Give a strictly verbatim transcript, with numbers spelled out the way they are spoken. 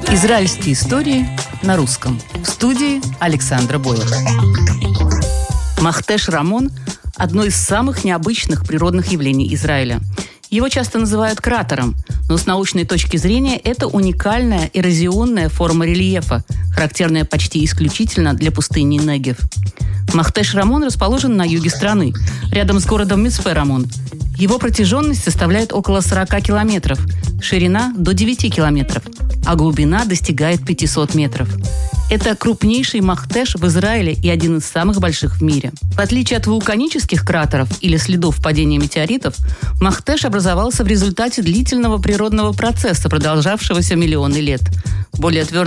Израильские истории на русском. В студии Александра Бойлер. Махтеш Рамон – одно из самых необычных природных явлений Израиля. Его часто называют кратером, но с научной точки зрения это уникальная эрозионная форма рельефа, характерная почти исключительно для пустыни Негев. Махтеш Рамон расположен на юге страны, рядом с городом Мицпе-Рамон. Его протяженность составляет около сорок километров, ширина – до девяти километров, а глубина достигает пятисот метров. Это крупнейший махтеш в Израиле и один из самых больших в мире. В отличие от вулканических кратеров или следов падения метеоритов, махтеш образовался в результате длительного природного процесса, продолжавшегося миллионы лет. Более твердые